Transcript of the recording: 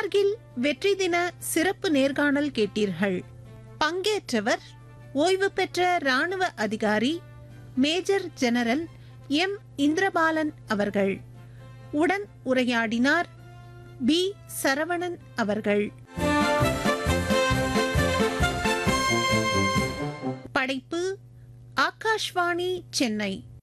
கார்கில் வெற்றி தின சிறப்பு நேர்காணல் கேட்டீர்கள். பங்கேற்றவர் ஓய்வு பெற்ற ராணுவ அதிகாரி மேஜர் ஜெனரல் எம். இந்திரபாலன் அவர்கள். உடன் உரையாடினார் பி. சரவணன் அவர்கள். படைப்பு ஆகாஷ்வாணி சென்னை.